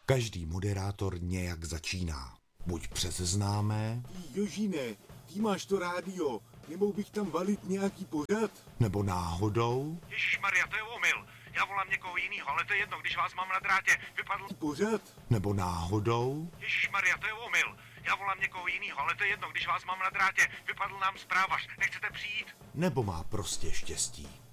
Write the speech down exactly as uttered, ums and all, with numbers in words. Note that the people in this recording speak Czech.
Každý moderátor nějak začíná. Buď přes známé, Jožine, ty máš to rádio, nemohl bych tam valit nějaký pořad? nebo náhodou, Ježišmarja, to je omyl. Já volám někoho jinýho, ale to je jedno, když vás mám na drátě, vypadl... Pořad? nebo náhodou, Ježišmarja, to je omyl. Já volám někoho jinýho, ale to je jedno, když vás mám na drátě, vypadl nám zprávař. Nechcete přijít? nebo má prostě štěstí.